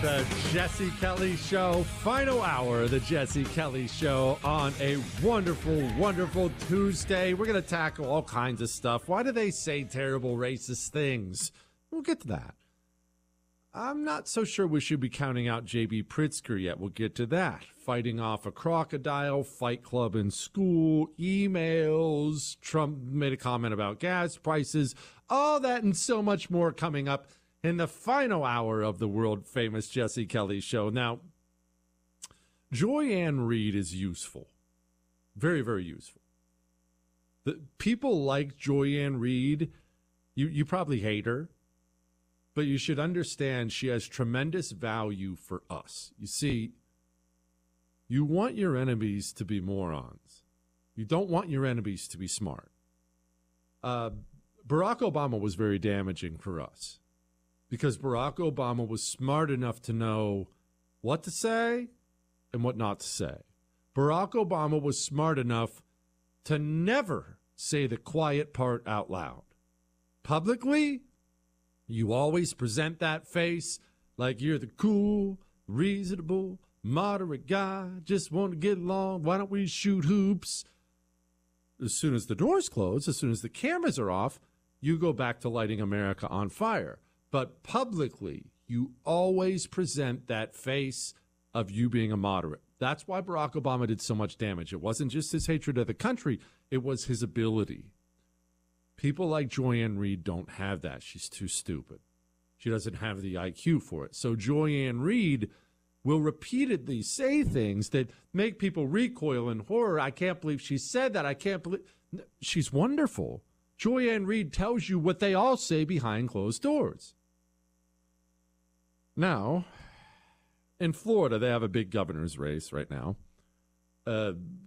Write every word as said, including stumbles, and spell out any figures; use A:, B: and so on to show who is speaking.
A: the Jesse Kelly Show, final hour of the Jesse Kelly Show on a wonderful, wonderful Tuesday. We're going to tackle all kinds of stuff. Why do they say terrible racist things? We'll get to that. I'm not so sure we should be counting out J B. Pritzker yet. We'll get to that. Fighting off a crocodile, Fight Club in school, emails, Trump made a comment about gas prices, all that and so much more coming up in the final hour of the world-famous Jesse Kelly Show. Now, Joy-Ann Reid is useful. Very, very useful. The, people like Joy-Ann Reid. You, you probably hate her. But you should understand she has tremendous value for us. You see, you want your enemies to be morons. You don't want your enemies to be smart. Uh, Barack Obama was very damaging for us because Barack Obama was smart enough to know what to say and what not to say. Barack Obama was smart enough to never say the quiet part out loud. Publicly, you always present that face like you're the cool, reasonable, moderate guy, just want to get along. Why don't we shoot hoops? As soon as the doors close, as soon as the cameras are off, you go back to lighting America on fire. But publicly, you always present that face of you being a moderate. That's why Barack Obama did so much damage. It wasn't just his hatred of the country. It was his ability. People like Joy-Ann Reid don't have that. She's too stupid. She doesn't have the I Q for it. So Joy-Ann Reid will repeatedly say things that make people recoil in horror. I can't believe she said that. I can't believe. She's wonderful. Joy-Ann Reid tells you what they all say behind closed doors. Now, in Florida, they have a big governor's race right now. Uh,